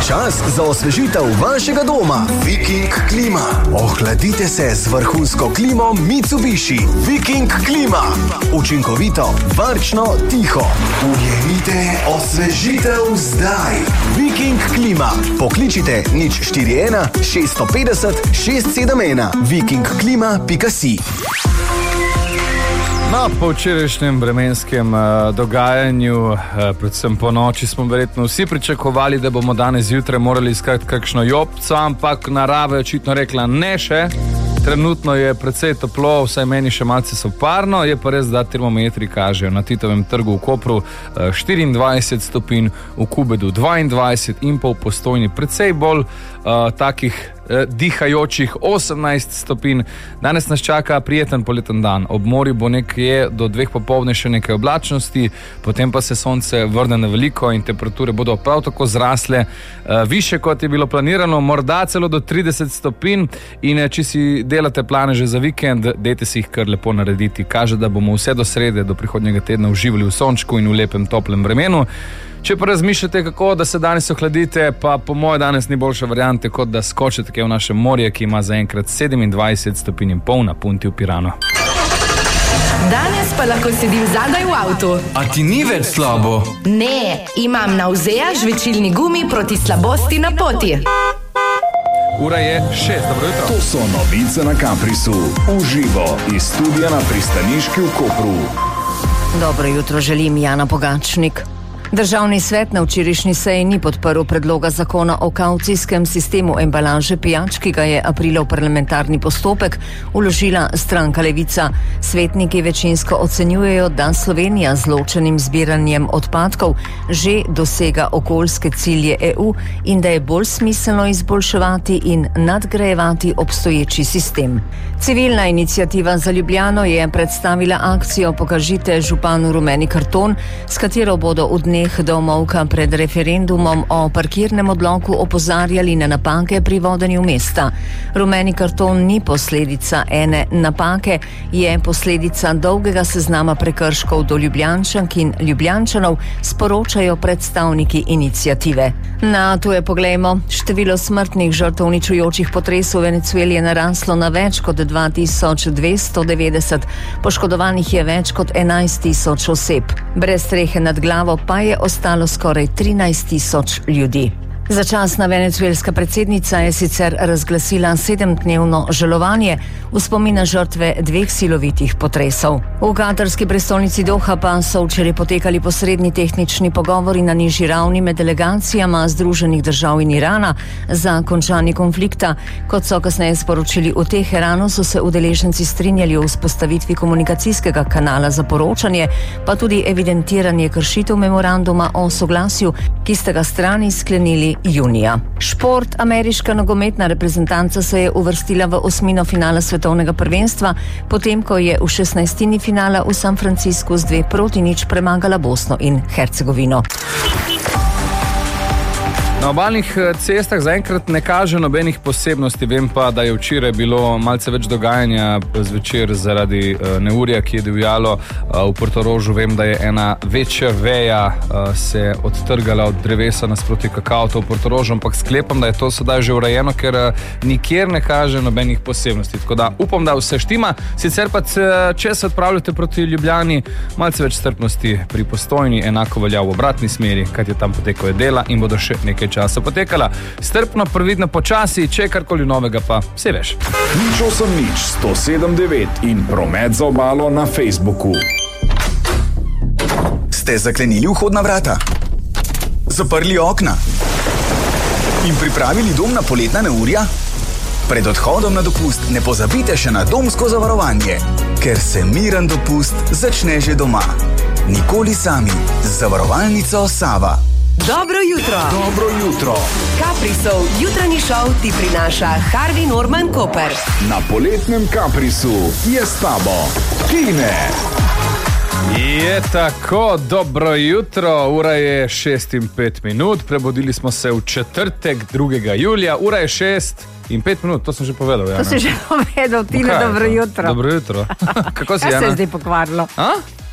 Čas za osvežitev vašega doma. Viking klima. Ohladite se z vrhunsko klimo Mitsubishi. Viking klima. Učinkovito, varčno, tiho. Ujemite osvežitev zdaj. Viking klima. Pokličite 041 650 671 vikingklima.si. No, po včerajšnjem vremenskem dogajanju, predvsem po noči, smo verjetno vsi pričakovali, da bomo danes zjutraj morali iskati kakšno jopco, ampak narava je očitno rekla ne še. Trenutno je precej toplo, vsaj meni še malce soparno, je pa res, da termometri kažejo na Titovem trgu v Kopru 24 stopinj, v Kubedu 22 in pa v Postojni precej bolj takih dihajočih 18 stopinj. Danes nas čaka prijeten poleten dan. Ob morju bo nekje do 2 popoldne še nekaj oblačnosti, potem pa se sonce vrne na veliko in temperature bodo prav tako zrasle više, kot je bilo planirano, morda celo do 30 stopinj. In če si delate plane že za vikend, dajte si jih kar lepo narediti. Kaže, da bomo vse do srede, do prihodnjega tedna uživali v sončku in v lepem, toplem vremenu. Če pa razmišljate, kako da se danes ohladite, pa po moje danes ni boljša variante, kot da skočite v naše morje, ki ima zaenkrat 27 stopinj in pol na Punti v Piranu. Danes pa lahko sedim zadaj v avtu. A ti ni več slabo? Ne, imam na Uzea žvečilni gumi proti slabosti na poti. Ura je 6, dobro jutro. To so novice na Caprisu. Uživo iz studia na pristaniški v Kopru. Dobro jutro želim, Jana Pogačnik. Državni svet na včerajšnji seji ni podprl predloga zakona o kavcijskem sistemu embalaže pijač, ki ga je aprila v parlamentarni postopek vložila stranka Levica. Svetniki večinsko ocenjujejo, da Slovenija z ločenim zbiranjem odpadkov že dosega okoljske cilje EU in da je bolj smiselno izboljševati in nadgrajevati obstoječi sistem. Civilna iniciativa za Ljubljano je predstavila akcijo Pokažite županu rumeni karton, s katero bodo v dneh do molka pred referendumom o parkirnem odloku opozarjali na napake pri vodenju mesta. Rumeni karton ni posledica ene napake, je posledica dolgega seznama prekrškov do Ljubljančank in Ljubljančanov, sporočajo predstavniki iniciative. Na to je poglejmo. Število smrtnih žrtev uničujočih potresov v Venezueli je naraslo na več kot 2290, poškodovanih je več kot 11.000 oseb. Brez strehe nad glavo pa je ostalo skoraj 13.000 ljudi. Začasna venezuelska predsednica je sicer razglasila 7-dnevno žalovanje v spomin na žrtve 2 silovitih potresov. V katarski prestolnici Doha pa so včeraj potekali posredni tehnični pogovori na nižji ravni med delegacijama Združenih držav in Irana za končanje konflikta. Kot so kasneje sporočili v Teheranu, so se udeleženci strinjali o vzpostavitvi komunikacijskega kanala za poročanje, pa tudi evidentiranje kršitev memoranduma o soglasju, ki sta ga strani sklenili junija. Šport. Ameriška nogometna reprezentanca se je uvrstila v osmino finala svetovnega prvenstva, potem ko je v 16. finala v San Franciscu z 2-0 premagala Bosno in Hercegovino. Na obalnih cestah zaenkrat ne kaže nobenih posebnosti, vem pa, da je včeraj bilo malce več dogajanja zvečer zaradi neurja, ki je divjalo v Portorožu. Vem, da je ena večja veja se odtrgala od drevesa nasproti kakavta v Portorožu, ampak sklepam, da je to sedaj že urejeno, ker nikjer ne kaže nobenih posebnosti. Tako da upam, da vse štima. Sicer pa, če se odpravljate proti Ljubljani, malce več strpnosti pri Postojni, enako velja v obratni smeri, kajti tam potekajo dela in bodo še nekaj časa potekala. Strpno, previdno, počasi, če karkoli novega pa vse veš. 107.9 in promet za obalo na Facebooku. Ste zaklenili vhodna vrata? Zaprli okna? In pripravili dom na poletna neurja? Pred odhodom na dopust ne pozabite še na domsko zavarovanje, ker se miren dopust začne že doma. Nikoli sami. Z zavarovalnico Sava. Dobro jutro. Dobro jutro. Caprisov jutranji šov ti prinaša Harvey Norman Koper. Na poletnem Caprisu je s tabo Tine. Je tako, dobro jutro, ura je 6:05, prebudili smo se v četrtek 2. julija, ura je 6:05, to sem že povedal. To si že povedal, Tine, dobro jutro. Dobro jutro. Kako si, Jana? Jana? Kaj se je zdaj pokvarilo? A?